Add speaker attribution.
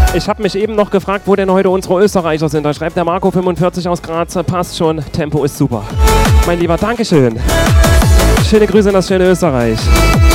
Speaker 1: Ich habe mich eben noch gefragt, wo denn heute unsere Österreicher sind. Da schreibt der Marco45 aus Graz, passt schon, Tempo ist super. Mein Lieber, Dankeschön. Schöne Grüße in das schöne Österreich.